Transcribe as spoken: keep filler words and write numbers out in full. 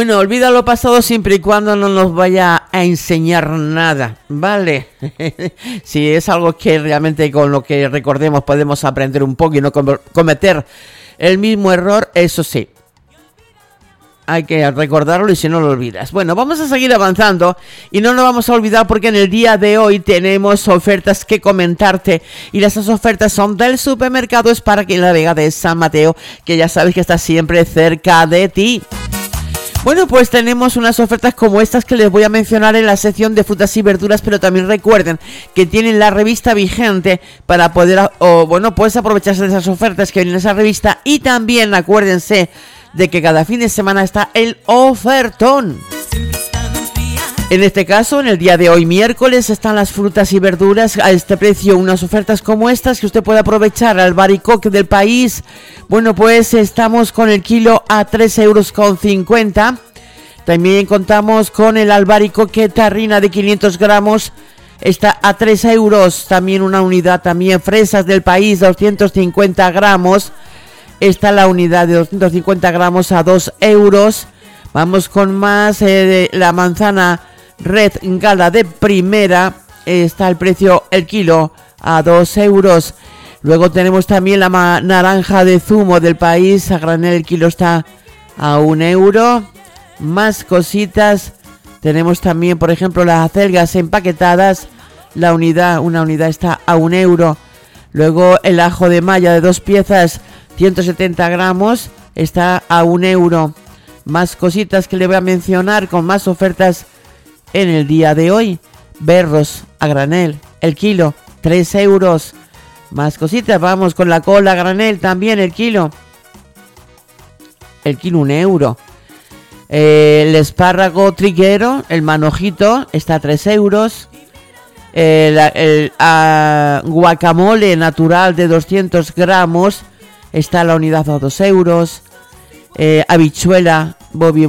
Bueno, olvida lo pasado siempre y cuando no nos vaya a enseñar nada, ¿vale? Si es algo que realmente con lo que recordemos podemos aprender un poco y no com- cometer el mismo error, eso sí. Hay que recordarlo y si no lo olvidas. Bueno, vamos a seguir avanzando y no nos vamos a olvidar porque en el día de hoy tenemos ofertas que comentarte y esas ofertas son del supermercado Esparraque en la Vega de San Mateo, que ya sabes que está siempre cerca de ti. Bueno, pues tenemos unas ofertas como estas que les voy a mencionar en la sección de frutas y verduras, pero también recuerden que tienen la revista vigente para poder, o bueno, pues aprovecharse de esas ofertas que vienen en esa revista y también acuérdense de que cada fin de semana está el ofertón. En este caso, en el día de hoy, miércoles, están las frutas y verduras a este precio, unas ofertas como estas que usted puede aprovechar. Albaricoque del país, bueno, pues estamos con el kilo a tres euros con cincuenta. También contamos con el albaricoque tarrina de quinientos gramos, está a tres euros. También una unidad, también fresas del país, doscientos cincuenta gramos. Está la unidad de doscientos cincuenta gramos a dos euros. Vamos con más, eh, la manzana Red Gala de primera, está el precio el kilo a dos euros. Luego tenemos también la ma- naranja de zumo del país, a granel el kilo está a un euro. Más cositas, tenemos también por ejemplo las acelgas empaquetadas, la unidad, una unidad está a un euro. Luego el ajo de malla de dos piezas, ciento setenta gramos, está a un euro. Más cositas que le voy a mencionar con más ofertas en el día de hoy. Berros a granel, el kilo, tres euros. Más cositas, vamos con la col a granel también, el kilo. El kilo, un euro. Eh, el espárrago triguero, el manojito, está a tres euros. El, el a, guacamole natural de doscientos gramos, está la unidad a dos euros. Eh, habichuela, Bobby